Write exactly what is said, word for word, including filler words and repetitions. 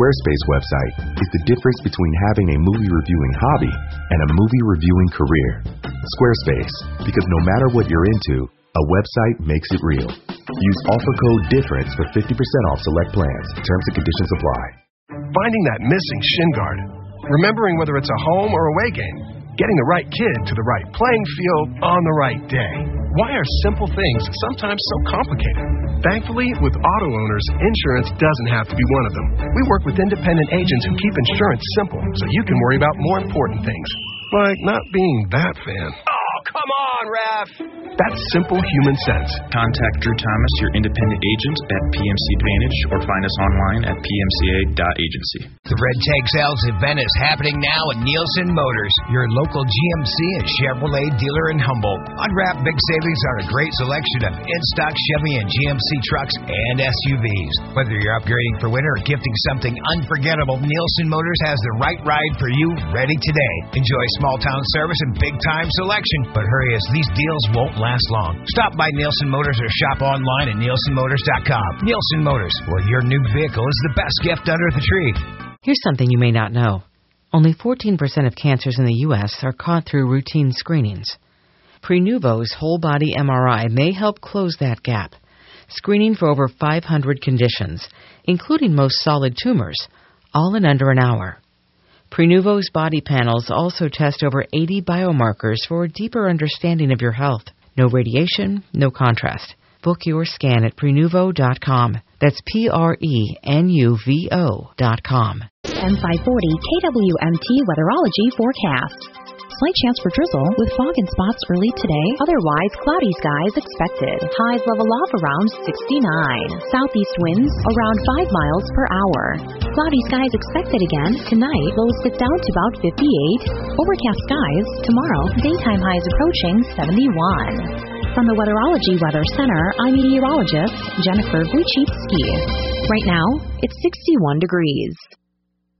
Squarespace website is the difference between having a movie reviewing hobby and a movie reviewing career. Squarespace, because no matter what you're into, a website makes it real. Use offer code DIFFERENCE for fifty percent off select plans. Terms and conditions apply. Finding that missing shin guard. Remembering whether it's a home or away game. Getting the right kid to the right playing field on the right day. Why are simple things sometimes so complicated? Thankfully, with auto owners, insurance doesn't have to be one of them. We work with independent agents who keep insurance simple so you can worry about more important things, like not being that fan. Oh, come on, Ref! That's simple human sense. Contact Drew Thomas, your independent agent at P M C Advantage, or find us online at p m c a dot agency. The Red Tag Sales event is happening now at Nielsen Motors, your local G M C and Chevrolet dealer in Humboldt. Unwrap big savings on a great selection of in-stock Chevy and G M C trucks and S U Vs. Whether you're upgrading for winter or gifting something unforgettable, Nielsen Motors has the right ride for you ready today. Enjoy small-town service and big-time selection, but hurry as these deals won't last long. Stop by Nielsen Motors or shop online at nielsen motors dot com. Nielsen Motors, where your new vehicle is the best gift under the tree. Here's something you may not know. Only fourteen percent of cancers in the U S are caught through routine screenings. Prenuvo's whole-body M R I may help close that gap, screening for over five hundred conditions, including most solid tumors, all in under an hour. Prenuvo's body panels also test over eighty biomarkers for a deeper understanding of your health. No radiation, no contrast. Book your scan at prenuvo dot com. That's P R E N U V O dot com. M five forty K W M T Weatherology Forecast. Slight chance for drizzle with fog and spots early today. Otherwise, cloudy skies expected. Highs level off around sixty-nine. Southeast winds around five miles per hour. Cloudy skies expected again tonight. Lows dip down to about fifty-eight. Overcast skies tomorrow. Daytime highs approaching seventy-one. From the Weatherology Weather Center, I'm meteorologist Jennifer Wojcicki. Right now, it's sixty-one degrees.